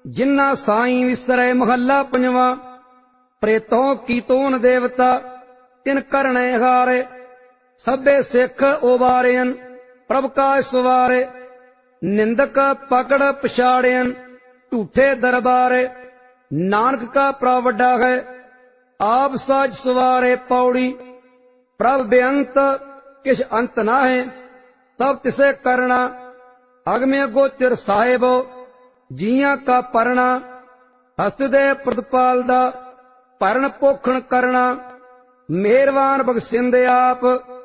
जिन्ना साई विसरै महला पंजवा। प्रेतों की तोन देवता तिन करने हारे। सभे सिख उबारेन प्रभ का सवारे। निंदक पकड़ पछाड़ेन झूठे दरबारे। नानक का प्रवड्डा है आप साज सवारे। पौड़ी प्रभ बेअंत किस अंत ना है तब तिसे करना। अगमे गोचर साहेबो जिया का परना। हसदे प्रतिपाल दा भरण पोखण करना। मेहरबान बख्शिंदे आप